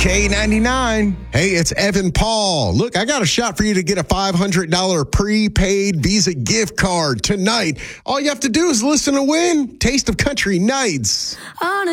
K99. Hey, it's Evan Paul. Look, I got a shot for you to get a $500 prepaid Visa gift card tonight. All you have to do is listen to win. Taste of Country Nights.